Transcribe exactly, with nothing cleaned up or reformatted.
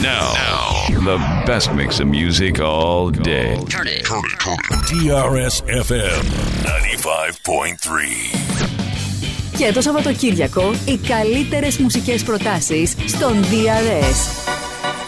Now, the best mix of music all day. Turn it. Turn it. Turn it. τι αρ ες εφ εμ ninety-five point three. Και το Σαββατοκύριακο οι καλύτερες μουσικές προτάσεις στον ντι αρ ες.